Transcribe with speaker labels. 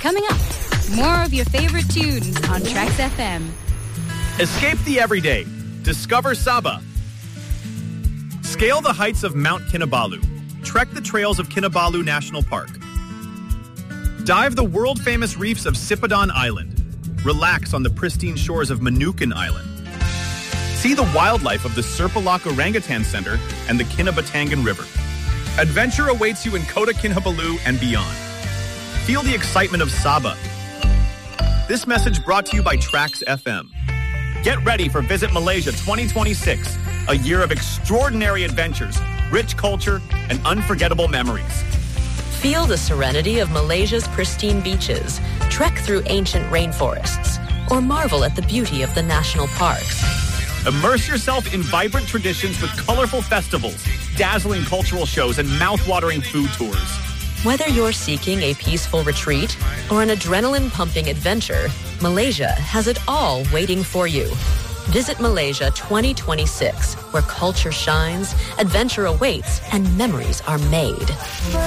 Speaker 1: Coming up, more of your favorite tunes on Trax FM.
Speaker 2: Escape the everyday. Discover Saba. Scale the heights of Mount Kinabalu. Trek the trails of Kinabalu National Park. Dive the world-famous reefs of Sipadan Island. Relax on the pristine shores of Manukan Island. See the wildlife of the Serpalak Orangutan Center and the Kinabatangan River. Adventure awaits you in Kota Kinabalu and beyond. Feel the excitement of Saba. This message brought to you by Trax FM. Get ready for Visit Malaysia 2026, a year of extraordinary adventures, rich culture, and unforgettable memories.
Speaker 3: Feel the serenity of Malaysia's pristine beaches, trek through ancient rainforests, or marvel at the beauty of the national parks.
Speaker 2: Immerse yourself in vibrant traditions with colorful festivals, dazzling cultural shows, and mouth-watering food tours.
Speaker 3: Whether you're seeking a peaceful retreat or an adrenaline-pumping adventure, Malaysia has it all waiting for you. Visit Malaysia 2026, where culture shines, adventure awaits, and memories are made.